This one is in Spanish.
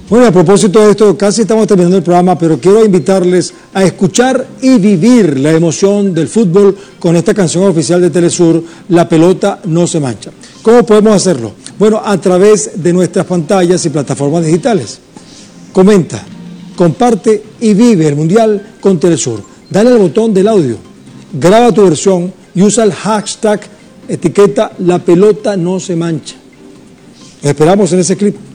Bueno, a propósito de esto, casi estamos terminando el programa, pero quiero invitarles a escuchar y vivir la emoción del fútbol con esta canción oficial de Telesur, La pelota no se mancha. ¿Cómo podemos hacerlo? Bueno, a través de nuestras pantallas y plataformas digitales. Comenta, comparte y vive el Mundial con Telesur. Dale al botón del audio, graba tu versión y usa el hashtag etiqueta La pelota no se mancha. Esperamos en ese clip.